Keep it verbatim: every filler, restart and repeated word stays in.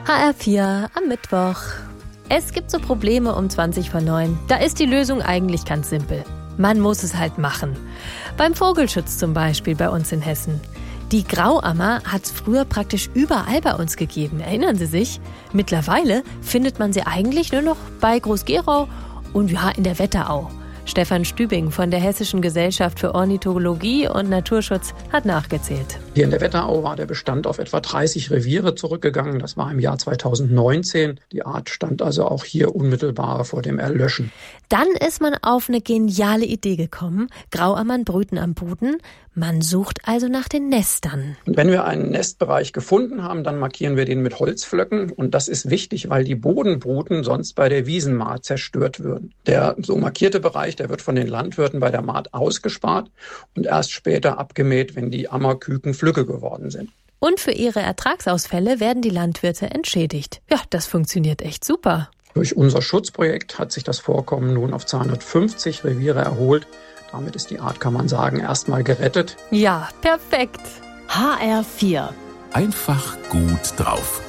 H R vier am Mittwoch. Es gibt so Probleme um zwanzig vor neun. Da ist die Lösung eigentlich ganz simpel. Man muss es halt machen. Beim Vogelschutz zum Beispiel bei uns in Hessen. Die Grauammer hat es früher praktisch überall bei uns gegeben. Erinnern Sie sich? Mittlerweile findet man sie eigentlich nur noch bei Groß-Gerau und ja, in der Wetterau. Stefan Stübing von der Hessischen Gesellschaft für Ornithologie und Naturschutz hat nachgezählt. Hier in der Wetterau war der Bestand auf etwa dreißig Reviere zurückgegangen. Das war im Jahr zweitausendneunzehn. Die Art stand also auch hier unmittelbar vor dem Erlöschen. Dann ist man auf eine geniale Idee gekommen. Grauammern brüten am Boden. Man sucht also nach den Nestern. Und wenn wir einen Nestbereich gefunden haben, dann markieren wir den mit Holzpflöcken. Und das ist wichtig, weil die Bodenbruten sonst bei der Wiesenmahd zerstört würden. Der so markierte Bereich, der wird von den Landwirten bei der Mahd ausgespart und erst später abgemäht, wenn die Ammerküken Flügge geworden sind. Und für ihre Ertragsausfälle werden die Landwirte entschädigt. Ja, das funktioniert echt super. Durch unser Schutzprojekt hat sich das Vorkommen nun auf zweihundertfünfzig Reviere erholt. Damit ist die Art, kann man sagen, erstmal gerettet. Ja, perfekt. H R vier. Einfach gut drauf.